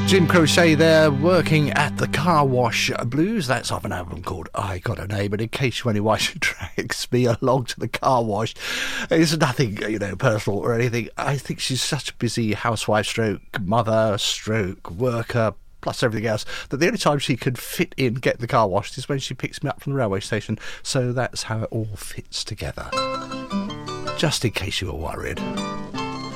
Jim Croce there, Working at the Car Wash Blues. That's off an album called I Got a Name. And in case your wife drags me along to the car wash, it's nothing, personal or anything. I think she's such a busy housewife stroke mother stroke worker, plus everything else, that the only time she can fit in get the car washed is when she picks me up from the railway station. So that's how it all fits together. Just in case you were worried.